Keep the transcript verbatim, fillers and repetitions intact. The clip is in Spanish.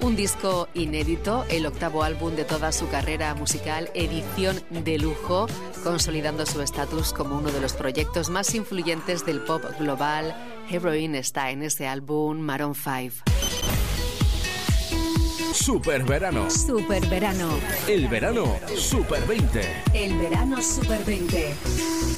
Un disco inédito, el octavo álbum de toda su carrera musical, edición de lujo, consolidando su estatus como uno de los proyectos más influyentes del pop global. Heroin está en este álbum, Maroon cinco. Super verano. Super verano. El verano Super veinte. El verano Super veinte.